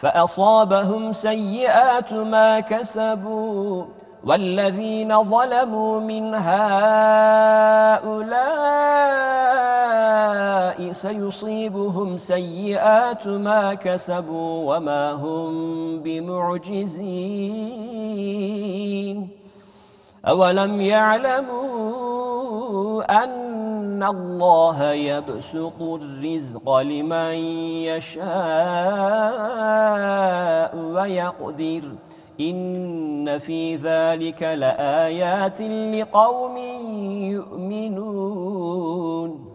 فأصابهم سيئات ما كسبوا والذين ظلموا من هؤلاء سيصيبهم سيئات ما كسبوا وما هم بمعجزين أولم يعلموا أن الله يبسط الرزق لمن يشاء ويقدر إن في ذلك لآيات لقوم يؤمنون